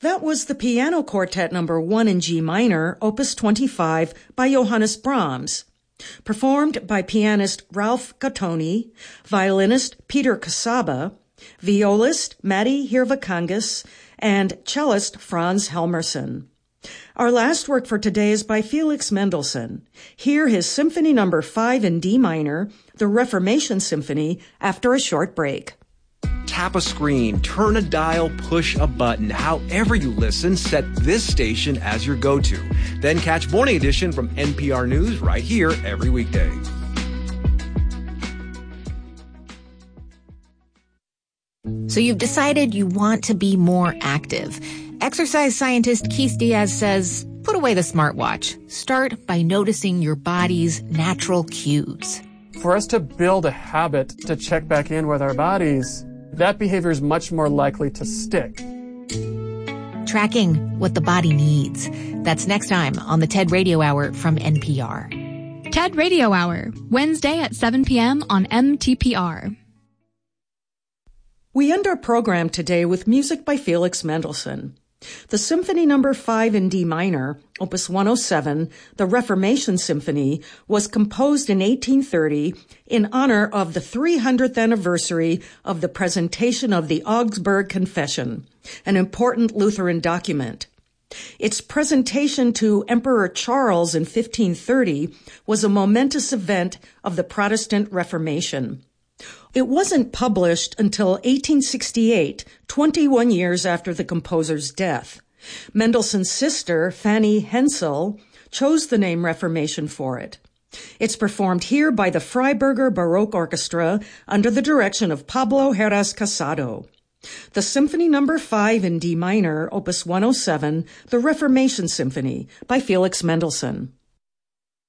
That was the Piano Quartet No. 1 in G minor, Opus 25, by Johannes Brahms. Performed by pianist Ralph Gattoni, violinist Peter Casaba, violist Matti Hirvakangas, and cellist Franz Helmerson. Our last work for today is by Felix Mendelssohn. Hear his Symphony No. 5 in D minor, the Reformation Symphony, after a short break. Tap a screen, turn a dial, push a button. However you listen, set this station as your go-to. Then catch Morning Edition from NPR News right here every weekday. So you've decided you want to be more active. Exercise scientist Keith Diaz says, put away the smartwatch. Start by noticing your body's natural cues. For us to build a habit to check back in with our bodies, that behavior is much more likely to stick. Tracking what the body needs. That's next time on the TED Radio Hour from NPR. TED Radio Hour, Wednesday at 7 p.m. on MTPR. We end our program today with music by Felix Mendelssohn. The Symphony No. 5 in D minor, Opus 107, the Reformation Symphony, was composed in 1830 in honor of the 300th anniversary of the presentation of the Augsburg Confession, an important Lutheran document. Its presentation to Emperor Charles in 1530 was a momentous event of the Protestant Reformation. It wasn't published until 1868, 21 years after the composer's death. Mendelssohn's sister, Fanny Hensel, chose the name Reformation for it. It's performed here by the Freiburger Baroque Orchestra under the direction of Pablo Heras Casado. The Symphony No. 5 in D minor, Opus 107, the Reformation Symphony by Felix Mendelssohn.